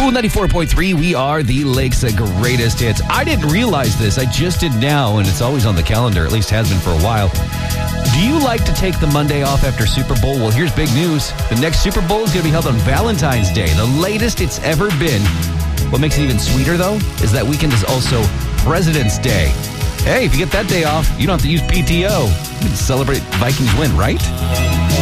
Cool 94.3, we are the Lake's greatest hits. I didn't realize this. I just did now, and it's always on the calendar, at least has been for a while. Do you like to take the Monday off after Super Bowl? Well, here's big news. The next Super Bowl is going to be held on Valentine's Day, the latest it's ever been. What makes it even sweeter, though, is that weekend is also President's Day. Hey, if you get that day off, you don't have to use PTO. You can celebrate Vikings win, right?